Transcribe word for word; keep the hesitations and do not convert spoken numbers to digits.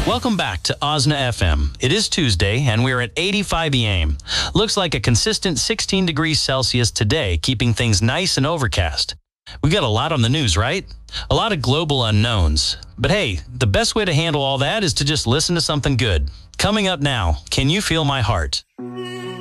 Welcome back to O S N A F M. It is Tuesday, and we're at eighty-five E A M. Looks like a consistent sixteen degrees Celsius today, keeping things nice and overcast. We got a lot on the news, right? A lot of global unknowns. But hey, the best way to handle all that is to just listen to something good. Coming up now, Can You Feel My Heart?